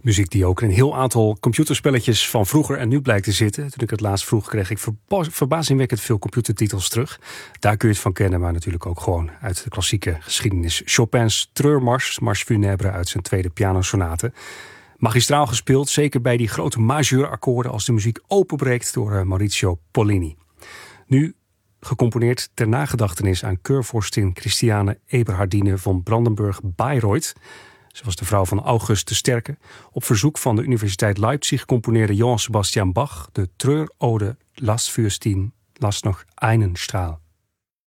Muziek die ook in een heel aantal computerspelletjes van vroeger en nu blijkt te zitten. Toen ik het laatst vroeg, kreeg ik verbazingwekkend veel computertitels terug. Daar kun je het van kennen, maar natuurlijk ook gewoon uit de klassieke geschiedenis. Chopin's Treurmars, Mars funèbre uit zijn tweede pianosonate. Magistraal gespeeld, zeker bij die grote majeurakkoorden als de muziek openbreekt door Maurizio Pollini. Nu gecomponeerd ter nagedachtenis aan keurvorstin Christiane Eberhardine von Brandenburg-Bayreuth. Ze was de vrouw van August de Sterke. Op verzoek van de Universiteit Leipzig componeerde Johann Sebastian Bach de treurode Last Fürstin, Last noch einen Strahl.